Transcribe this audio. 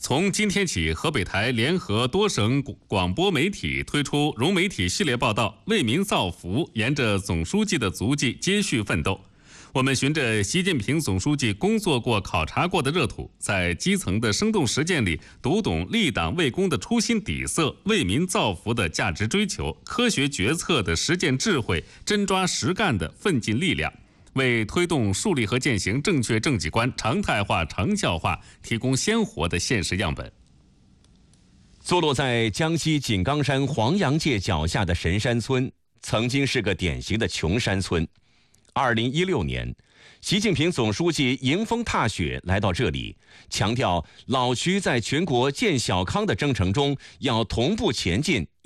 从今天起，河北台联合多省广播媒体推出融媒体系列报道《为民造福》，沿着总书记的足迹接续奋斗。我们循着习近平总书记工作过、考察过的热土，在基层的生动实践里，读懂立党为公的初心底色、为民造福的价值追求、科学决策的实践智慧、真抓实干的奋进力量，为推动树立和践行正确政绩观常态化、长效化提供鲜活的现实样本。 坐落在江西井冈山黄杨界脚下的神山村，曾经是个典型的穷山村。2016年，习近平总书记迎风踏雪来到这里，强调老区在全国建小康的征程中要同步前进。